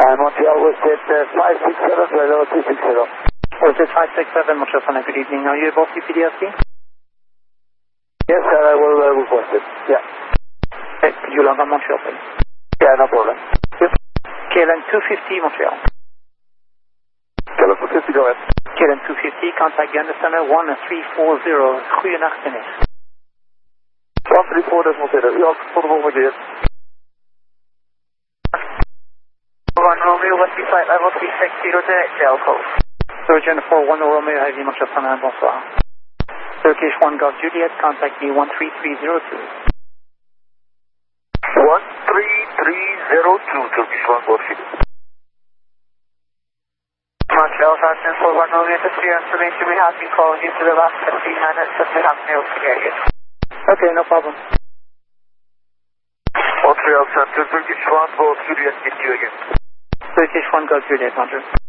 Montreal, WestJet 567, Bravo 260. WestJet 567, Montreal Center, good evening. Are you able to PDLC? Yes, sir, I will request it. Yeah. Okay, could you log on Montreal, please? Yeah, no problem. Yes. KLM 250, Montreal. KLM 250, go ahead. KLM 250, contact Uganda Center 1340, goeienacht, finish. 134, dat moet zitten. U had voor de volgende keer. 1 Romeo, what's the flight level 360 direct Delco? Surgeon 41 Romeo, Heavy Montreal Center, bonsoir. Turkish 1 Golf Juliet, contact me 13302. 13302, Turkish 1 Golf Juliet. Montreal, Falcon 41 Romeo, to clear information, we have been calling you for the last 15 minutes, but we have mail to get you. Okay, no problem. Montreal Center, Turkish 1 Golf Juliet, get you again. Turkish 1 Golf Juliet, Montreal.